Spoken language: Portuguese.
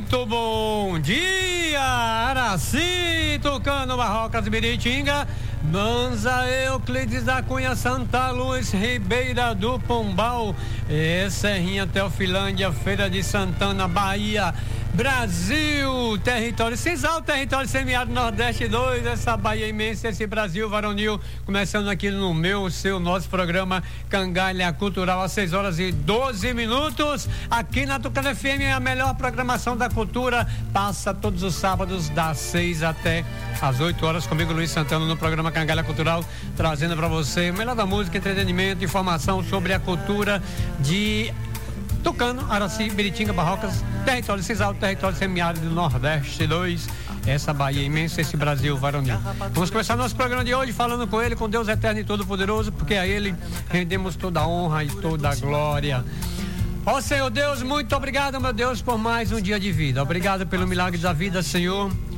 Muito bom dia, Araci, Tucano, Barrocas, Biritinga, Banza, Euclides da Cunha, Santa Luz, Ribeira do Pombal, Serrinha, Teofilândia, Feira de Santana, Bahia, Brasil, território Cisal, território semiárido Nordeste 2, essa Bahia imensa, esse Brasil varonil, começando aqui no nosso programa Cangalha Cultural, às 6h12, aqui na Tucano FM, a melhor programação da cultura, passa todos os sábados, das 6 até às 8 horas, comigo, Luiz Santana, no programa Cangalha Cultural, trazendo para você o melhor da música, entretenimento, informação sobre a cultura de Tucano, Araci, Biritinga, Barrocas, território Cisal, território semiárido do Nordeste 2, essa Bahia imensa, esse Brasil varonil. Vamos começar nosso programa de hoje falando com ele, com Deus eterno e todo-poderoso, porque a ele rendemos toda a honra e toda a glória. Ó Senhor Deus, muito obrigado, meu Deus, por mais um dia de vida. Obrigado pelo milagre da vida, Senhor.